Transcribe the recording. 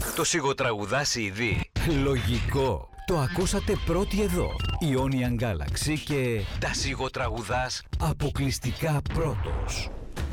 Το σιγοτραγουδάς ήδη? Λογικό. Το ακούσατε πρώτοι εδώ. Ionian Galaxy και τα σιγοτραγουδάς αποκλειστικά πρώτος.